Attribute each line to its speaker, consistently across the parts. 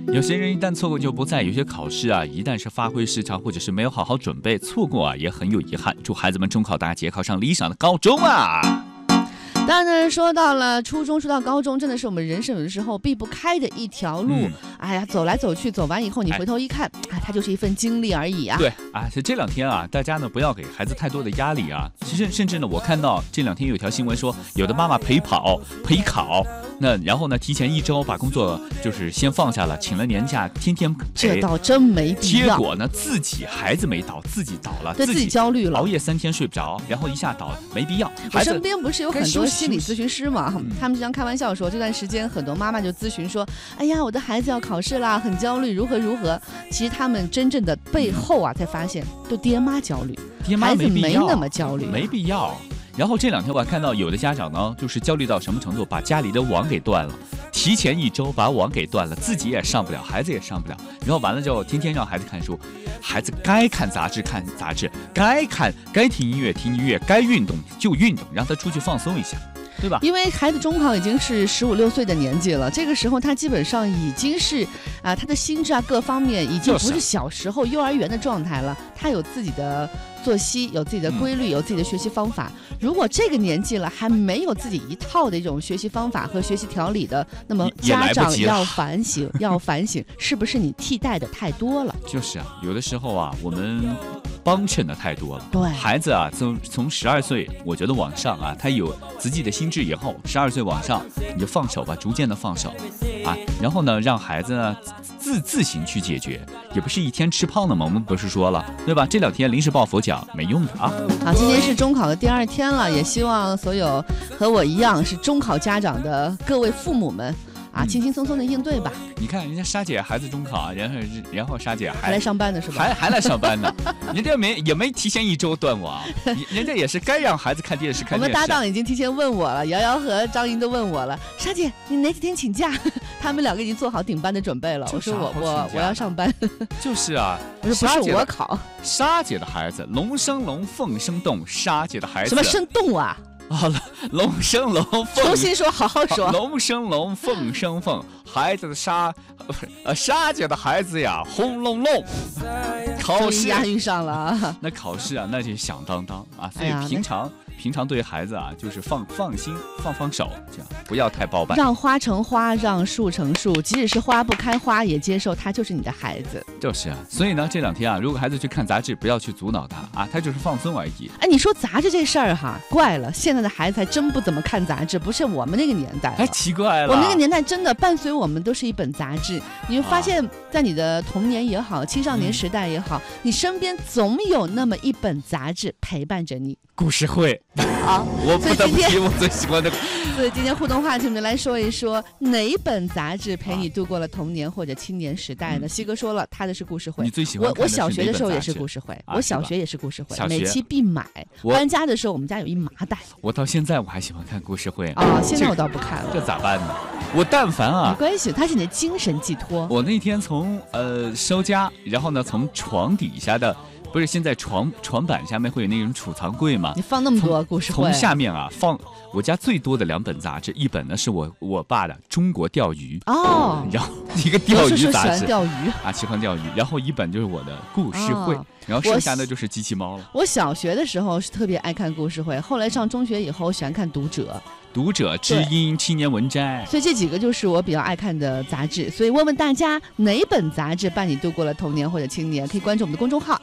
Speaker 1: 有些人一旦错过就不在，有些考试啊，一旦是发挥失常或者是没有好好准备，错过啊也很有遗憾。祝孩子们中考大捷，考上理想的高中啊！
Speaker 2: 当然呢，说到了初中，说到高中，真的是我们人生有的时候避不开的一条路。哎呀，走来走去，走完以后，你回头一看，它就是一份经历而已啊。
Speaker 1: 对啊，这2天啊，大家呢不要给孩子太多的压力啊。其实甚至呢，我看到这2天有条新闻说，有的妈妈陪考陪考，那然后呢，提前1周把工作就是先放下了，请了年假，天天陪。
Speaker 2: 这倒真没必要。
Speaker 1: 结果呢，孩子没倒，自己倒了，
Speaker 2: 对自己焦虑了，
Speaker 1: 熬夜3天睡不着，然后一下倒了，没必要。
Speaker 2: 我身边不是有很多心理咨询师嘛，他们经常开玩笑说，这段时间很多妈妈就咨询说，哎呀，我的孩子要考试啦，很焦虑，如何。其实他们真正的背后啊，才发现都爹妈焦虑，孩子没那么焦虑，
Speaker 1: 没必要。然后这2天我还看到有的家长呢，就是焦虑到什么程度，把家里的网给断了，提前1周把网给断了，自己也上不了，孩子也上不了。然后完了之后，天天让孩子看书，孩子该看杂志看杂志，该听音乐听音乐，该运动就运动，让他出去放松一下。对吧？
Speaker 2: 因为孩子中考已经是15、16岁的年纪了，这个时候他基本上已经是他的心智啊各方面已经不是小时候幼儿园的状态了，他有自己的作息，有自己的规律，有自己的学习方法。如果这个年纪了还没有自己一套的这种学习方法和学习条理的，那么家长要反省，是不是你替代的太多了？
Speaker 1: 就是啊，有的时候啊，我们帮衬的太多了。
Speaker 2: 对，
Speaker 1: 孩子啊，从12岁，我觉得往上啊，他有自己的心智以后，12岁往上，你就放手吧，逐渐的放手啊，然后呢，让孩子呢自行去解决，也不是一天吃胖的嘛，我们不是说了，对吧？这2天临时抱佛脚没用的啊。
Speaker 2: 好，今天是中考的第2天了，也希望所有和我一样是中考家长的各位父母们啊，轻轻松松的应对吧。
Speaker 1: 你看人家莎姐孩子中考，然后莎姐
Speaker 2: 还来上班的是吧？
Speaker 1: 还来上班呢，人家也没提前1周断网，人家也是该让孩子看电视。
Speaker 2: 我们搭档已经提前问我了，瑶瑶和张莹都问我了，莎姐你哪几天请假？他们2个已经做好顶班的准备了。我说我要上班。
Speaker 1: 就是啊，
Speaker 2: 不是我考。
Speaker 1: 莎姐的孩子龙生龙，凤生凤，莎姐的孩子
Speaker 2: 什么生动啊？
Speaker 1: 龙生龙，
Speaker 2: 重新说，好好说。
Speaker 1: 龙生龙，凤生凤，孩子的莎姐的孩子呀，轰隆隆。考试
Speaker 2: 押韵上了啊！
Speaker 1: 那考试啊，那就响当当啊！所以平常对孩子啊，就是放心，放手，这样不要太包办。
Speaker 2: 让花成花，让树成树，即使是花不开花，也接受他就是你的孩子。
Speaker 1: 就是啊，所以呢，这2天啊，如果孩子去看杂志，不要去阻挠他啊，他就是放松而已。
Speaker 2: 哎，你说杂志这事儿哈，怪了，现在的孩子还真不怎么看杂志，不是我们那个年代。
Speaker 1: 太奇怪了，
Speaker 2: 我们那个年代真的伴随我们都是一本杂志。你会发现在你的童年也好，青少年时代也好，你身边总有那么一本杂志陪伴着你。
Speaker 1: 故事会
Speaker 2: 啊，
Speaker 1: 我不得不提我最喜欢的。
Speaker 2: 所以今天互动话题，我们来说一说哪本杂志陪你度过了童年或者青年时代呢？西哥说了，他的是故事会。
Speaker 1: 你最喜欢看的是哪本杂志？
Speaker 2: 我小学的时候也是故事会，我小学也是故事会，每期必买。搬家的时候，我们家有一麻袋。
Speaker 1: 我到现在我还喜欢看故事会
Speaker 2: 啊，现在我倒不看了。
Speaker 1: 这咋办呢？我但凡啊，
Speaker 2: 没关系，它是你的精神寄托。
Speaker 1: 我那天从收家，然后呢从床底下的。不是现在床板下面会有那种储藏柜吗？
Speaker 2: 你放那么多故事会？
Speaker 1: 从下面啊放我家最多的2本杂志，一本呢是我爸的《中国钓鱼》
Speaker 2: 哦，
Speaker 1: 然后一个钓鱼杂志，
Speaker 2: 喜欢钓鱼
Speaker 1: 啊，喜欢钓鱼。然后一本就是我的故事会，然后剩下的就是机器猫了。
Speaker 2: 我小学的时候是特别爱看故事会，后来上中学以后喜欢看读者。
Speaker 1: 读者、知音、青年文摘，
Speaker 2: 所以这几个就是我比较爱看的杂志。所以问问大家，哪本杂志伴你度过了童年或者青年？可以关注我们的公众号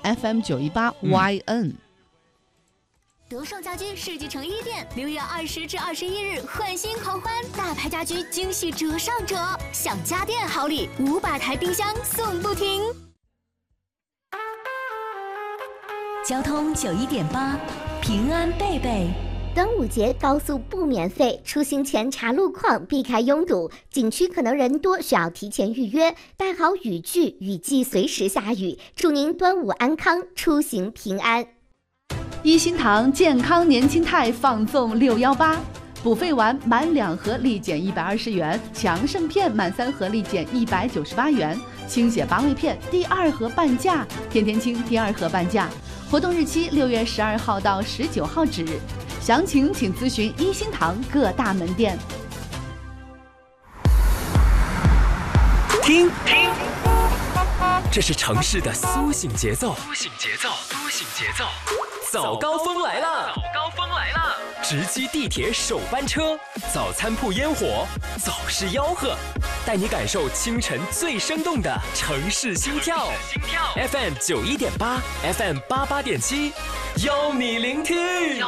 Speaker 2: FM918YN。
Speaker 3: 德胜家居世纪城1店6月20至21日换新狂欢，大牌家居惊喜折上折，享家电好礼，500台冰箱送不停。
Speaker 4: 交通91.8，平安贝贝。
Speaker 5: 端午节高速不免费，出行前查路况，避开拥堵。景区可能人多，需要提前预约。带好雨具，雨季随时下雨。祝您端午安康，出行平安。
Speaker 2: 一心堂健康年轻态放纵618，补肺丸满2盒立减120元，强肾片满3盒立减198元，清血拔味片第2盒半价，天天清第2盒半价。活动日期6月12号到19号止。详情请咨询一心堂各大门店。
Speaker 6: 听这是城市的苏醒节奏。早高峰来了！直击地铁首班车，早餐铺烟火，早市吆喝，带你感受清晨最生动的城市心跳。FM 91.8 ，FM 88.7，邀你聆听。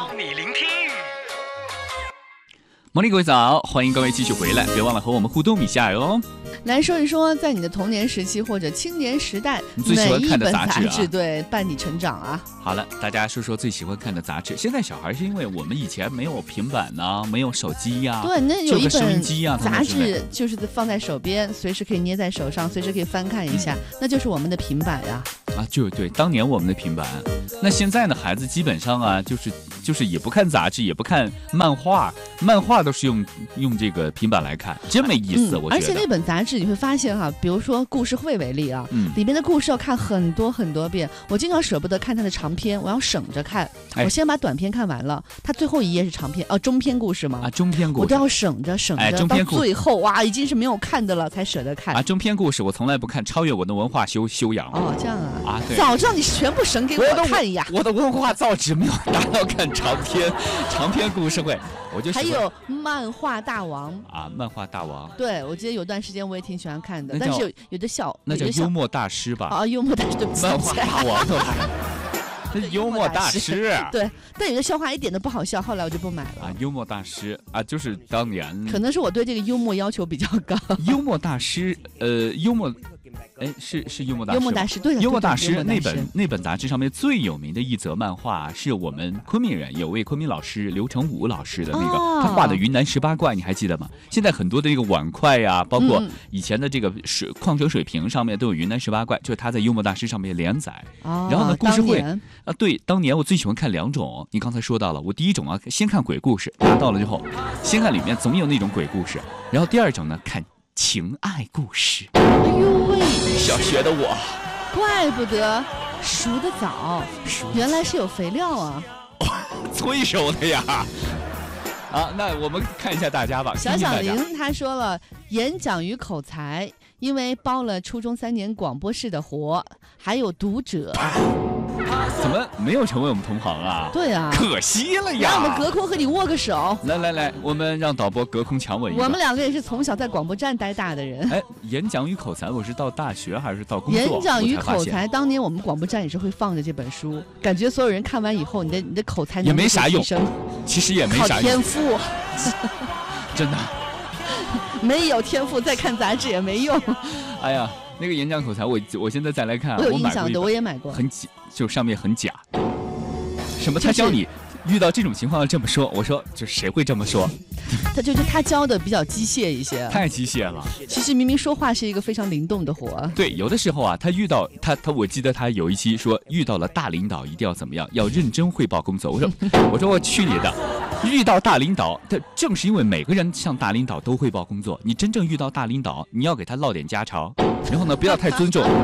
Speaker 1: morning， 各位早，欢迎各位继续回来，别忘了和我们互动一下哟。
Speaker 2: 来说一说，在你的童年时期或者青年时代，
Speaker 1: 你最喜欢看的
Speaker 2: 杂
Speaker 1: 志啊？
Speaker 2: 对，伴你成长啊。
Speaker 1: 好了，大家说说最喜欢看的杂志。现在小孩是因为我们以前没有平板呐、没有手机呀、
Speaker 2: 对，那有一本杂志就是放在手边，随时可以捏在手上，随时可以翻看一下，那就是我们的平板呀。
Speaker 1: 就对，当年我们的平板。那现在呢，孩子基本上啊，就是也不看杂志，也不看漫画，漫画都是用这个平板来看，真没意思。我觉得。
Speaker 2: 而且那本杂志你会发现哈，比如说故事会为例啊，里面的故事要看很多很多遍，我经常舍不得看它的长篇，我要省着看，我先把短篇看完了，它最后一页是长篇中篇故事嘛，
Speaker 1: 中篇故事
Speaker 2: 我都要省着，到最后哇，已经是没有看的了才舍得看。
Speaker 1: 中篇故事我从来不看，超越我的文化修养。
Speaker 2: 这样啊。
Speaker 1: 对，
Speaker 2: 早知道你全部省给我看呀！
Speaker 1: 我的文化造诣没有达到看长篇故事会，我就
Speaker 2: 还有漫画大王
Speaker 1: 漫画大王。
Speaker 2: 对，我记得有段时间我也挺喜欢看的，但是有的
Speaker 1: 那叫幽默大师吧？
Speaker 2: 幽默大师，对不起，
Speaker 1: 漫画大王都那是幽默大师。
Speaker 2: 对，但有的笑话一点都不好笑，后来我就不买了。
Speaker 1: 幽默大师就是当年。
Speaker 2: 可能是我对这个幽默要求比较高。
Speaker 1: 幽默大师，幽默。是幽默大师。
Speaker 2: 幽默大师，对的。
Speaker 1: 幽默大师那本杂志上面最有名的一则漫画，是我们昆明人有位昆明老师刘成武老师的那个，他画的云南18怪，你还记得吗？现在很多的这个碗筷呀，包括以前的这个矿泉水瓶上面都有云南18怪，就是他在幽默大师上面连载。然后呢，故事会对，当年我最喜欢看2种。你刚才说到了，我第一种先看鬼故事，拿到了之后，先看里面总有那种鬼故事，然后第二种呢看情爱故事。
Speaker 2: 哎呦喂，
Speaker 1: 小学的我，
Speaker 2: 怪不得熟得早，原来是有肥料啊，
Speaker 1: 催熟的呀。那我们看一下大家吧。
Speaker 2: 小小玲她说了，演讲与口才，因为包了初中3年广播室的活，还有读者。
Speaker 1: 怎么没有成为我们同行啊？
Speaker 2: 对啊，
Speaker 1: 可惜了呀！
Speaker 2: 让我们隔空和你握个手。
Speaker 1: 来，我们让导播隔空强吻一个。
Speaker 2: 我们2个也是从小在广播站待大的人。
Speaker 1: 演讲与口才，我是到大学还是到工作？
Speaker 2: 演讲与口才，当年我们广播站也是会放着这本书，感觉所有人看完以后，你的口才
Speaker 1: 也没啥用，其实也没啥用。
Speaker 2: 靠天赋，
Speaker 1: 真的
Speaker 2: 没有天赋，再看杂志也没用。
Speaker 1: 哎呀。那个演讲口才，我现在再来看，
Speaker 2: 我有印象的，我也买过，
Speaker 1: 就上面很假。什么？他教你遇到这种情况要这么说，我说这谁会这么说？
Speaker 2: 他教的比较机械一些，
Speaker 1: 太机械了。
Speaker 2: 其实明明说话是一个非常灵动的活。
Speaker 1: 对，有的时候他遇到我记得他有一期说遇到了大领导一定要怎么样，要认真汇报工作。我说我去你的！遇到大领导，正是因为每个人向大领导都汇报工作，你真正遇到大领导，你要给他唠点家常，然后呢，不要太尊重。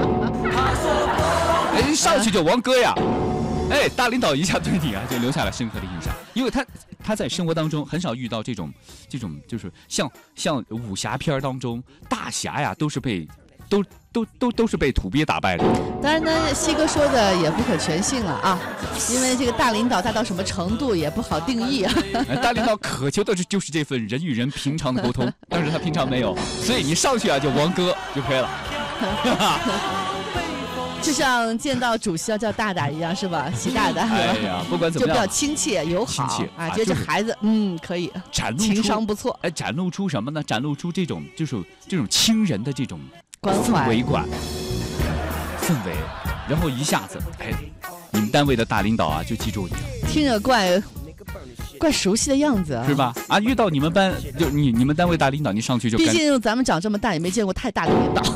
Speaker 1: 上去就王哥呀，大领导一下对你就留下了深刻的印象，因为他在生活当中很少遇到这种就是像武侠片当中大侠呀，都是被土鳖打败的。
Speaker 2: 当然呢，西哥说的也不可全信了啊，因为这个大领导大到什么程度也不好定义啊。
Speaker 1: 大领导渴求的就是这份人与人平常的沟通，但是他平常没有，所以你上去就王哥就可以了。
Speaker 2: 就像见到主席要叫大大一样，是吧？习大大，
Speaker 1: 不管怎么样，
Speaker 2: 就比较亲切友好觉得这孩子可以，情商不错。
Speaker 1: 展露出什么呢？展露出这种亲人的这种
Speaker 2: 关怀
Speaker 1: 氛围，然后一下子你们单位的大领导就记住你了，
Speaker 2: 听着怪熟悉的样子
Speaker 1: 是吧？遇到你们班就你们单位大领导，你上去就。
Speaker 2: 毕竟咱们长这么大也没见过太大的领导。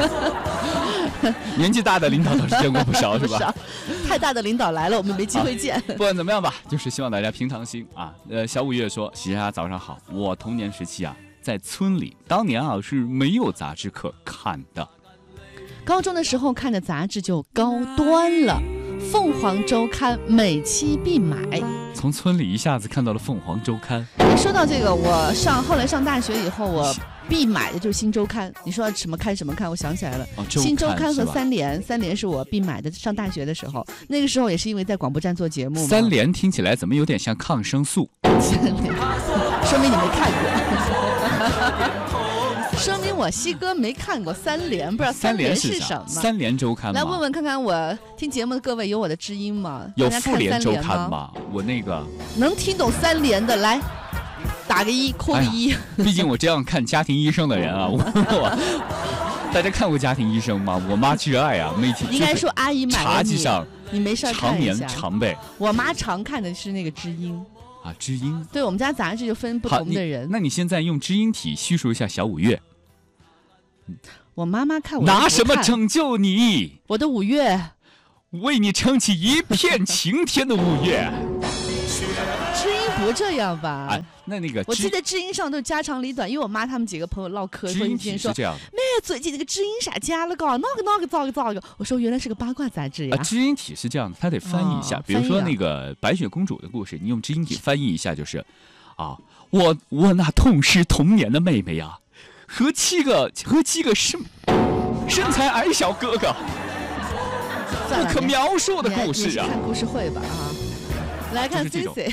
Speaker 1: 年纪大的领导倒是见过不少，是吧？
Speaker 2: 太大的领导来了，我们没机会见。
Speaker 1: 不管怎么样吧，就是希望大家平常心啊。小五月说：“喜霞早上好，我童年时期在村里，当年是没有杂志可看的。
Speaker 2: 高中的时候看的杂志就高端了，《凤凰周刊》每期必买。
Speaker 1: 从村里一下子看到了《凤凰周刊》。
Speaker 2: 说到这个，我后来上大学以后， 必买的就是《新周刊》。你说什么看什么看？我想起来了，新周刊和三联，三联是我必买的。上大学的时候，那个时候也是因为在广播站做节目嘛。
Speaker 1: 三联听起来怎么有点像抗生素？
Speaker 2: 三联，说明你没看过。说明我西哥没看过三联，不知道三联是什么。
Speaker 1: 三联周刊
Speaker 2: 来问问看看，我听节目的各位有我的知音吗？
Speaker 1: 有妇联周刊吗？我那个
Speaker 2: 能听懂三联的来打个1，扣个1。
Speaker 1: 毕竟我这样看家庭医生的人啊，大家看过家庭医生吗？我妈挚爱啊，每天
Speaker 2: 应该说阿姨买了
Speaker 1: 茶几上
Speaker 2: 你没事
Speaker 1: 常年常备。
Speaker 2: 我妈常看的是那个知音。
Speaker 1: 啊，知音。
Speaker 2: 对，我们家杂志就分不同的人。
Speaker 1: 那你现在用知音体叙述一下小五月。
Speaker 2: 我妈妈看我
Speaker 1: 拿什么拯救你？
Speaker 2: 我的五月，
Speaker 1: 为你撑起一片晴天的五月。
Speaker 2: 知音不这样吧？
Speaker 1: 哎，那个
Speaker 2: 我记得知音上都是家长里短，因为我妈他们几个朋友唠嗑，说一天说，妹最近那个知音啥加了个那个造个，我说原来是个八卦杂志呀。
Speaker 1: 知音体是这样的，它得翻译一下，比如说那个白雪公主的故事，你用知音体翻译一下就是，我那痛失童年的妹妹呀。和七个身材矮小哥哥，不可描述的故事啊！
Speaker 2: 看故事会吧啊！来看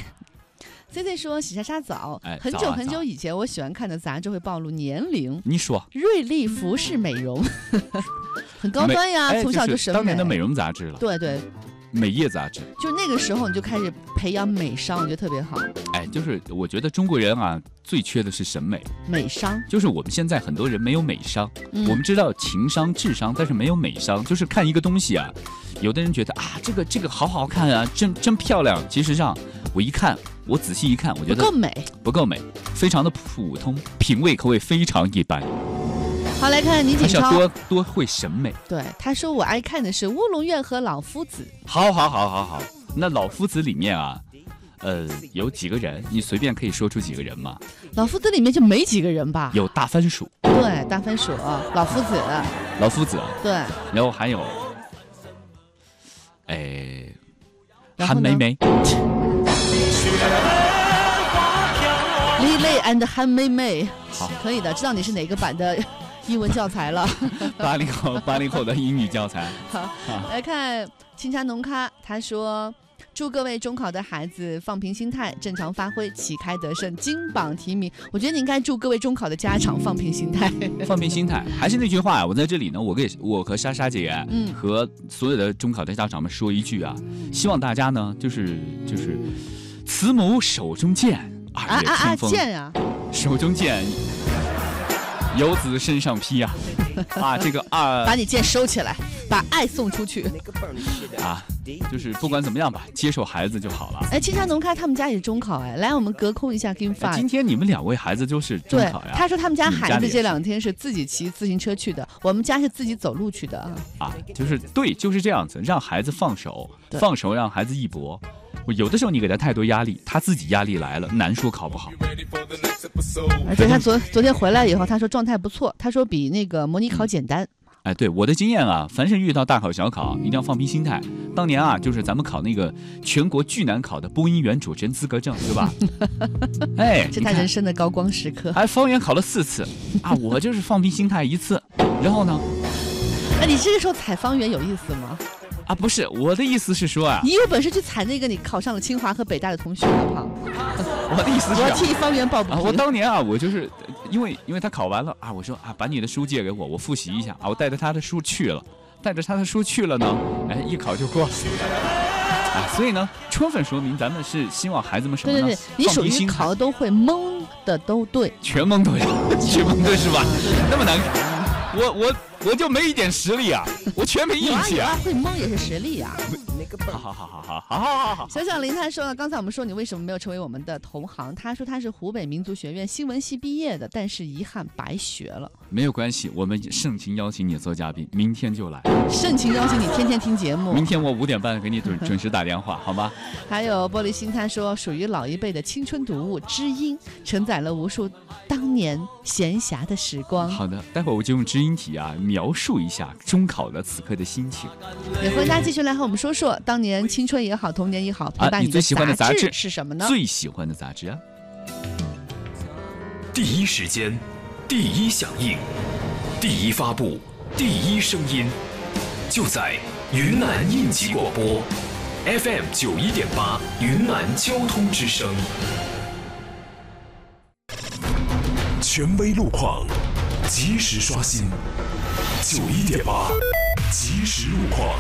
Speaker 2: CC 说洗沙澡，很久很久以前我喜欢看的杂志会暴露年龄。
Speaker 1: 你说
Speaker 2: 瑞丽服饰美容，很高端呀，从小就审美。
Speaker 1: 当年的美容杂志了。
Speaker 2: 对对。
Speaker 1: 美业杂志，
Speaker 2: 就那个时候你就开始培养美商，我觉得特别好。
Speaker 1: 哎，就是我觉得中国人啊，最缺的是审美。
Speaker 2: 美商
Speaker 1: 就是我们现在很多人没有美商，我们知道情商、智商，但是没有美商。就是看一个东西啊，有的人觉得啊，这个好好看啊，真漂亮。其实上我一看，我仔细一看，我觉得不够美，非常的普通，品味口味非常一般。
Speaker 2: 好，来看倪锦超，
Speaker 1: 还是要多会审美。
Speaker 2: 对，他说我爱看的是《乌龙院》和《老夫子》。
Speaker 1: 好，那《老夫子》里面啊，有几个人？你随便可以说出几个人吗？
Speaker 2: 《老夫子》里面就没几个人吧？
Speaker 1: 有大番薯，
Speaker 2: 对，大番薯，老夫子，对，
Speaker 1: 然后还有，韩梅梅。
Speaker 2: Lily and 韩梅梅，
Speaker 1: 好，
Speaker 2: 可以的，知道你是哪个版的英文教材了。
Speaker 1: 80后的英语教材。
Speaker 2: 好，来看清茶浓咖，他说祝各位中考的孩子放平心态，正常发挥，旗开得胜，金榜题名。我觉得你应该祝各位中考的家长放平心态。
Speaker 1: 放平心态，还是那句话，我在这里呢，我和莎莎姐，和所有的中考的家长们说一句啊，希望大家呢，就是慈母手中剑。2月春风
Speaker 2: 剑啊，
Speaker 1: 手中剑，游子身上披啊！这个
Speaker 2: 把你剑收起来，把爱送出去
Speaker 1: 啊！就是不管怎么样吧，接受孩子就好了。
Speaker 2: 哎，清茶浓咖他们家也是中考哎，来我们隔空一下 Game Five。
Speaker 1: 今天你们2位孩子就是中考呀？
Speaker 2: 对，他说他们家孩子这2天是自己骑自行车去的，我们家是自己走路去的
Speaker 1: 啊。就是这样子，让孩子放手，让孩子一搏。有的时候你给他太多压力，他自己压力来了，难说考不好。
Speaker 2: 而且他昨天回来以后，他说状态不错，他说比那个模拟考简单。
Speaker 1: 哎，对我的经验啊，凡是遇到大考小考，一定要放平心态。当年啊，就是咱们考那个全国巨难考的播音员主持人资格证，对吧？哎，
Speaker 2: 是他人生的高光时刻。
Speaker 1: 还方圆考了4次啊，我就是放平心态1次，然后呢？
Speaker 2: 那你这个时候采方圆有意思吗？
Speaker 1: 啊，不是，我的意思是说啊，
Speaker 2: 你有本事去踩那个你考上了清华和北大的同学好不好？
Speaker 1: 我的意思是，
Speaker 2: 我替方圆抱不平。
Speaker 1: 我当年啊，我就是因为他考完了啊，我说啊，把你的书借给我复习一下啊，我带着他的书去了呢，哎，一考就过了。啊，所以呢，充分说明咱们是希望孩子们什么呢？
Speaker 2: 对，你属于考都会，蒙的都对，
Speaker 1: 全蒙对，全蒙对是吧？那么难，我就没一点实力啊，我全没运气啊。
Speaker 2: 会蒙也是实力啊。
Speaker 1: 好。
Speaker 2: 小小林他说了，刚才我们说你为什么没有成为我们的同行？他说他是湖北民族学院新闻系毕业的，但是遗憾白学了。
Speaker 1: 没有关系，我们盛情邀请你做嘉宾，明天就来。
Speaker 2: 盛情邀请你天天听节目。
Speaker 1: 明天我5点半给你准时打电话，好吗？
Speaker 2: 还有玻璃心他说，属于老一辈的青春读物《知音》，承载了无数当年闲暇的时光。
Speaker 1: 好的，待会儿我就用知音体啊描述一下中考的此刻的心情。
Speaker 2: 也欢迎大家继续来和我们说说，当年青春也好，童年也好，陪伴
Speaker 1: 你最喜欢的杂志
Speaker 2: 是什么呢？
Speaker 1: 最喜欢的杂志啊！
Speaker 6: 第一时间第一响应，第一发布，第一声音，就在云南应急广播 FM 91.8云南交通之声。权威路况，及时刷新。91.8即时路况。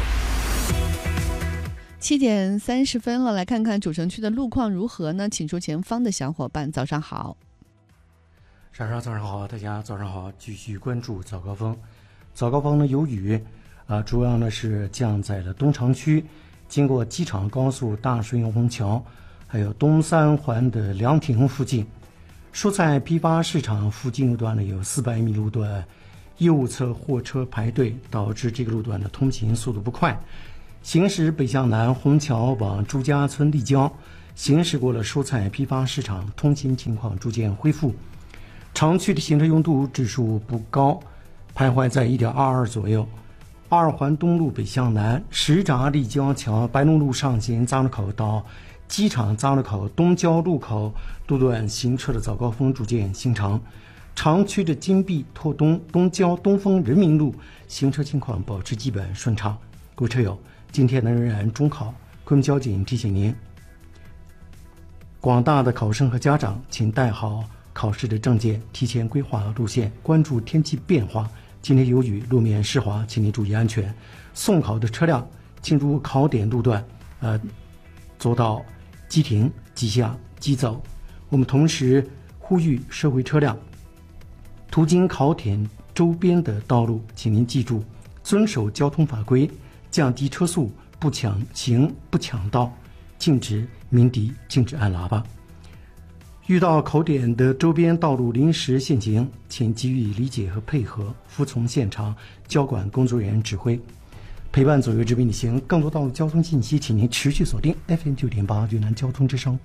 Speaker 2: 7点30分了，来看看主城区的路况如何呢？请出前方的小伙伴，早上好。
Speaker 7: 早上好，大家早上好，继续关注早高峰。早高峰呢有雨，主要呢是降在了东城区，经过机场高速大顺运虹桥，还有东三环的凉亭附近。蔬菜批发市场附近路段呢有400米路段，右侧货车排队，导致这个路段的通行速度不快。行驶北向南虹桥往朱家村立交，行驶过了蔬菜批发市场，通行情况逐渐恢复。城区的行车拥堵指数不高，徘徊在 1.22 左右。二环东路北向南石闸立交桥白龙路上行匝路口到机场匝路口东交路口路段行车的早高峰逐渐形成。城区的金碧拓东东交东风人民路行车情况保持基本顺畅。各位车友，今天仍然中考，昆明交警提醒您，广大的考生和家长请带好考试的证件，提前规划路线，关注天气变化。今天有雨，路面湿滑，请您注意安全。送考的车辆进入考点路段，做到即停即下即走。我们同时呼吁社会车辆途经考点周边的道路，请您记住遵守交通法规，降低车速，不抢行不抢道，禁止鸣笛，禁止按喇叭。遇到考点的周边道路临时限行，请给予理解和配合，服从现场交管工作人员指挥，陪伴左右之并行。更多道路交通信息，请您持续锁定 FM 9.8云南交通之声。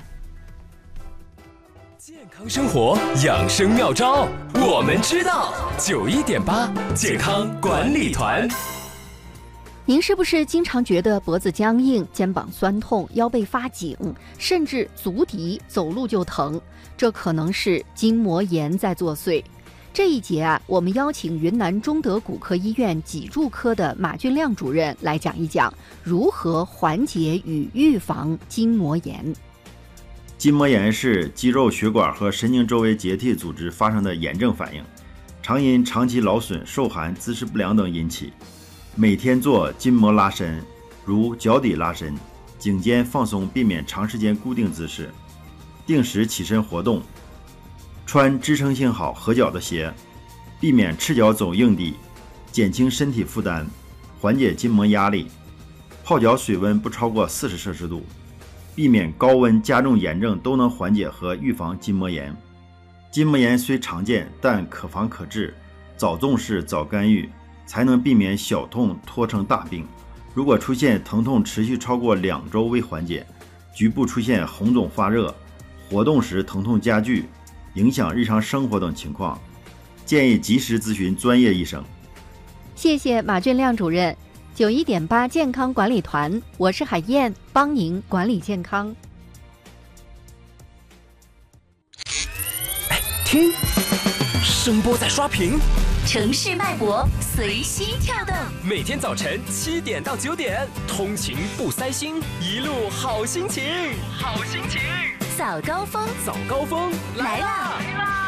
Speaker 6: 健康生活养生妙招，我们知道。91.8健康管理团。
Speaker 8: 您是不是经常觉得脖子僵硬、肩膀酸痛、腰背发紧，甚至足底走路就疼？这可能是筋膜炎在作祟。这一节我们邀请云南中德骨科医院脊柱科的马俊亮主任来讲一讲如何缓解与预防筋膜炎。
Speaker 9: 筋膜炎是肌肉、血管和神经周围结缔组织发生的炎症反应，常因长期劳损、受寒、姿势不良等引起。每天做筋膜拉伸，如脚底拉伸，颈肩放松，避免长时间固定姿势，定时起身活动，穿支撑性好合脚的鞋，避免赤脚走硬地，减轻身体负担，缓解筋膜压力。泡脚水温不超过40摄氏度，避免高温加重炎症，都能缓解和预防筋膜炎。筋膜炎虽常见，但可防可治，早重视早干预，才能避免小痛拖成大病。如果出现疼痛持续超过2周未缓解，局部出现红肿发热，活动时疼痛加剧，影响日常生活等情况，建议及时咨询专业医生。
Speaker 8: 谢谢马俊亮主任。91.8健康管理团，我是海燕，帮您管理健康。
Speaker 6: 听，声波在刷屏，
Speaker 4: 城市脉搏随心跳动。
Speaker 6: 每天早晨7点到9点，通勤不塞心，一路好心情，好心情。
Speaker 4: 早高峰，
Speaker 6: 早高峰来啦！